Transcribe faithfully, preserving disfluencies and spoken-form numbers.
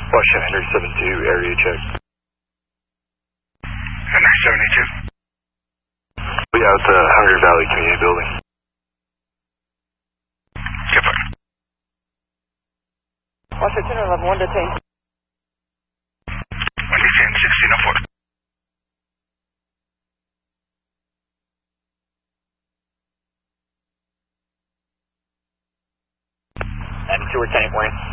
Washington Henry seventy-two, area check. Henry seventy-two. We out the Hungry Valley Community Building. Get back. Washington eleven one detained. one detained, sixteen oh four. ninety-two or ten point.